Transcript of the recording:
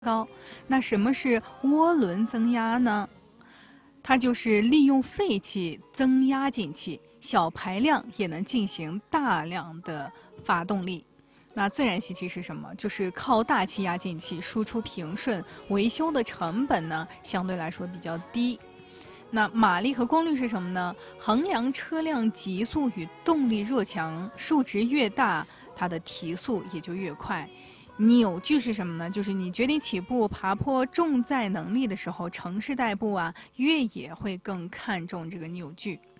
高。那什么是涡轮增压呢？它就是利用废气增压进气，小排量也能进行大量的发动力。那自然吸气是什么？就是靠大气压进气，输出平顺，维修的成本呢相对来说比较低。那马力和功率是什么呢？衡量车辆极速与动力弱强，数值越大，它的提速也就越快。扭矩是什么呢？就是你决定起步爬坡重载能力的时候，城市代步啊，越野会更看重这个扭矩。